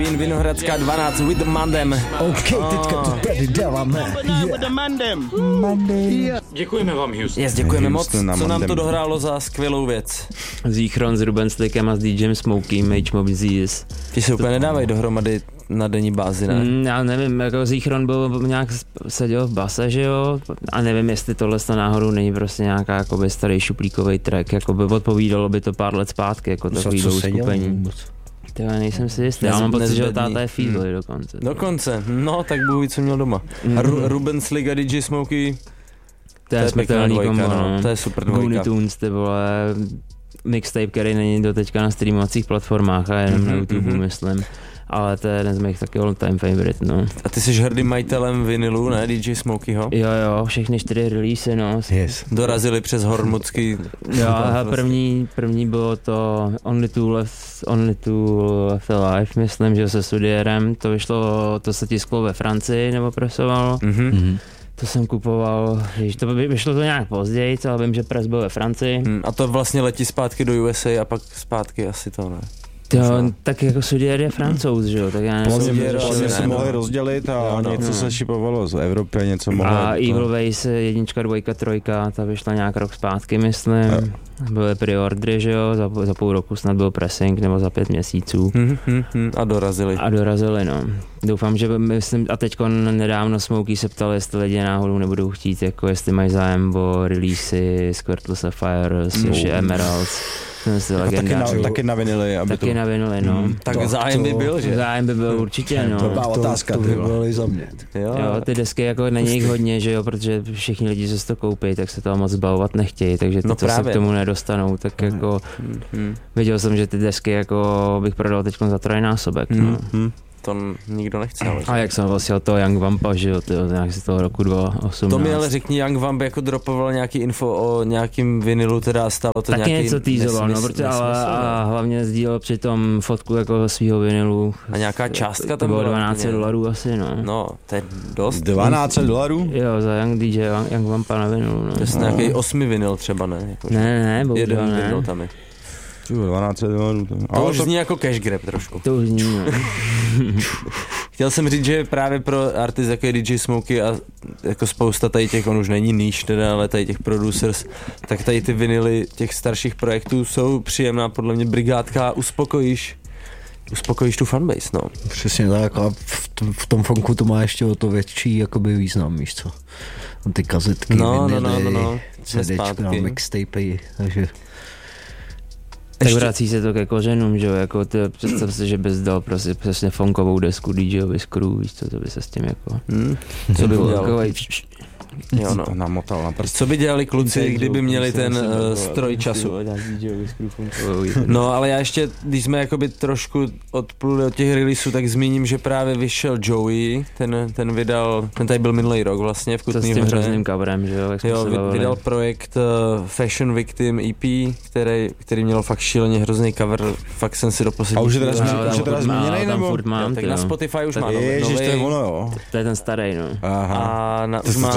Queen, Vinohradská 12 with the Mandem. OK, teďka to tady dáváme. Yeah. Děkujeme vám, Houston. Yes, děkujeme moc. Co nám to dohrálo za skvělou věc? Zichron s Ruben Slickem a s DJem Smokey, Mage Mob Z's. Ti se úplně nedávají dohromady na denní bázi, ne? Já nevím, jako Zichron byl nějak seděl v base, že jo? A nevím, jestli tohle náhodou není prostě nějaká jakoby starý šuplíkový track, jakoby odpovídalo by to pár let zpátky, jako takový uskupení. Já nejsem si jistý, já mám pocit, že táta je Feedly dokonce. Dokonce, no tak Bůh ví, co měl doma. A Ruben Slick a DJ Smokey, to je smrtelný kombo, no. To je super dvojka. Goony Tunes, ty vole, mixtape, který není doteďka na streamovacích platformách a jenom na YouTube, myslím. Ale to je jeden z mých taky all-time favorite, no. A ty jsi hrdým majitelem vinilu, ne, DJ Smokeyho? Jo, všechny 4 release, no. Yes. Dorazili přes hormutský... Jo, a první bylo to Only Two Left Alive, myslím, že se Studierem, to vyšlo, to se tisklo ve Francii, nebo presovalo. To jsem kupoval, to vyšlo to nějak později, ale vím, že pres byl ve Francii. A to vlastně letí zpátky do USA a pak zpátky asi to, ne? Jo, tak jako Sudier je Francouz, že jo, tak já nevím. Oni se mohli rozdělit a něco se šipovalo z Evropy, něco mohlo. A Evil Ways 1, 2, 3, ta vyšla nějak rok zpátky, myslím. Byly preordry, že jo, za půl roku snad byl pressing, nebo za 5 měsíců. A dorazili. No. Doufám, že myslím, a teďko nedávno Smokey se ptal, jestli lidi náhodou nebudou chtít, jako jestli mají zájem o releasy Squirtle Sapphire, Sushi Emeralds. Taky na vinily. Taky na vinily, no. Tak zájem by byl, že? Zájem by byl určitě, no. To byla otázka, to by bylo i za mě. Jo, ty desky jako není jich hodně, že jo, protože všichni lidi, co si to koupí, tak se toho moc zbavovat nechtějí, takže ty, co se k tomu nedostanou, tak jako viděl jsem, že ty desky jako bych prodal teď za 3násobek, no. To nikdo nechce. Ale a jak jsem vlastně od toho Young Vampa, že jo, nějak z toho roku 2018. To mi ale řekni, Young Vamp jako dropoval nějaký info o nějakým vinilu, teda stalo to taky nějaký... něco týzoval, no, protože a hlavně sdílel přitom fotku jako svýho vinilu. A nějaká částka tam byla? $12 asi, no. No, to je dost. $12? Jo, za Young Vampa na vinilu, no. To je nějaký 8 vinil třeba, ne? Jako, ne, bohužel jeden ne. vinil tam je. $12. To už zní jako cash grab trošku. To už zní, no. Chtěl jsem říct, že právě pro artisty jako je DJ Smokey a jako spousta tady těch, on už není níž teda, ale tady těch producers, tak tady ty vinily těch starších projektů jsou příjemná, podle mě brigádka, uspokojíš tu fanbase, no. Přesně tak, a v tom funku to má ještě o to větší jakoby význam, víš co. Ty kazetky, vinily, CDčka, mixtapy, takže... Tak vrací se to ke kořenům, že jo, jako představ si, že bys dal prostě přesně funkovou desku DJovi Screw, víš co by se s tím jako... Co by udělal? Jo, no. To namotal na prst. Co by dělali kluci, kdyby měli ten stroj času? No, ale já ještě, když jsme jakoby trošku odpluli od těch releaseů, tak zmíním, že právě vyšel Joey, ten tady byl minulý rok vlastně v Kutný Hoře. S tím hrozným coverem, že jo? Jo, vydal projekt Fashion Victim EP, který měl fakt šíleně hrozný cover, fakt jsem si do poslední... A už je teda změněnej, nebo? Tak na Spotify už má Ježiš, to je ono, jo. To je ten starý, no. A už má...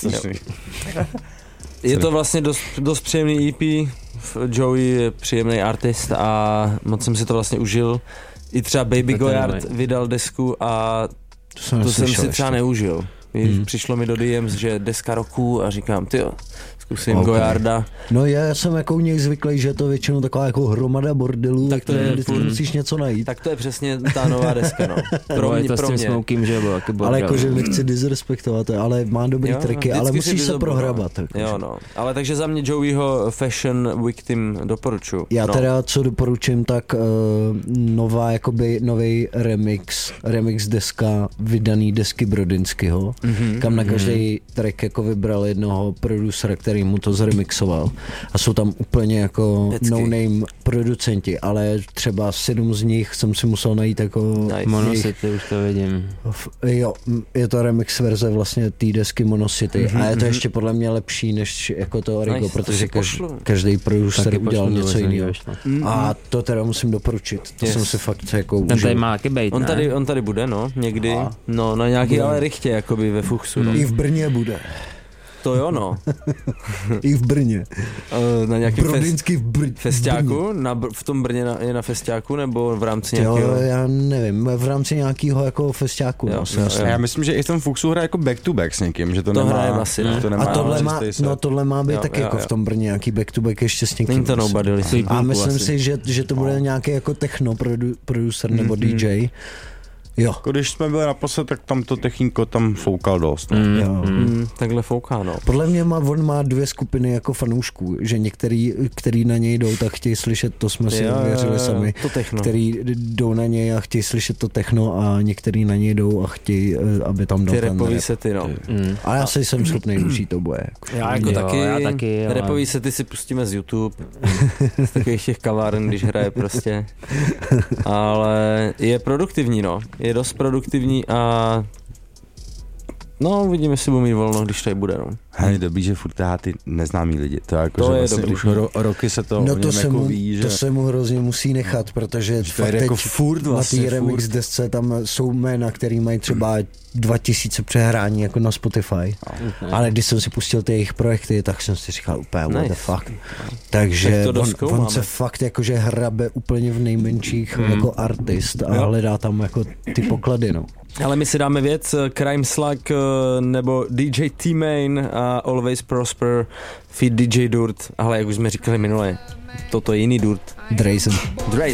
Je to vlastně dost příjemný EP, Joey je příjemný artist a moc jsem si to vlastně užil. I třeba Baby Goyard vydal desku a to jsem si třeba neužil. Přišlo mi do DMs, že deska roku a říkám, tyjo, zkusím Goyarda. No já jsem jako u něj zvyklý, že je to většinou taková jako hromada bordelů, tak to je, musíš něco najít. Tak to je přesně ta nová deska, no. Pro mě. Smokem, že bylo ale jakože nechci disrespektovat, ale má dobrý triky, ale musíš se prohrabat. Jo, no. Ale takže za mě Joeyho Fashion Victim doporučuji. Já teda co doporučím, tak nová jakoby nový remix deska vydaný desky Brodinského, kam na každý track jako vybral jednoho producera, který mu to zremixoval. A jsou tam úplně jako no-name producenti, ale třeba 7 z nich jsem si musel najít jako... Monocity, už to vidím. Jo, je to remix verze vlastně té desky Monocity a je to ještě podle mě lepší než jako to Origo, protože každý producer udělal něco jiného. A to teda musím doporučit. To jsem si fakt jako užil. Ten tady má taky bejt, on tady bude, no, někdy. No, na nějaký ale rychtě, jakoby ve Fuchsu. No. I v Brně bude. To jo, no. I v Brně. Na nějakém festiáku? V tom Brně je na festiáku, nebo v rámci nějakého? Jo, já nevím, v rámci nějakého jako festiáku. Jo. Já myslím, že i v tom Fuxu hraje jako back to back s někým, že to nemá. Asi, ne? To nemá a tohle má být taky jako v tom Brně nějaký back to back ještě s někým. Není to Nobody Listen. A myslím si, že to bude nějaký jako techno producer nebo DJ. Jo. Když jsme byli naposled, tak tam to techniko tam foukal dost. No. Takhle fouká, no. Podle mě on má dvě skupiny jako fanoušků, že některý, který na něj jdou, tak chtějí slyšet, to jsme si věřili sami, který jdou na něj a chtějí slyšet to techno a některý na něj jdou a chtějí, aby tam dal ty ten rapový rap. sety, no. A já si jsem schopný užít oboje. Já taky rapový sety si pustíme z YouTube, z takových těch kaváren, když hraje prostě. Ale je produktivní, no. Je dost produktivní a no, uvidíme, jestli budu mít volno, když tady bude, no. Hej, dobrý, že furt tahá ty neznámý lidi. To, jako, to že je vlastně dobrý. Už roky se to o něm jako ví, že... To se mu hrozně musí nechat, protože fakt teď jako furt vlastně, na té remix desce tam jsou jména, který mají třeba 2000 přehrání jako na Spotify. Ale když jsem si pustil ty jejich projekty, tak jsem si říkal úplně what the fuck. Takže on se fakt jakože hrabe úplně v nejmenších jako artist a hledá tam jako ty poklady, no. Ale my si dáme věc, Crime Slug nebo DJ T-Main a Always Prosper feat DJ Dirt, ale jak už jsme říkali minule, toto je jiný Dirt. Drazen.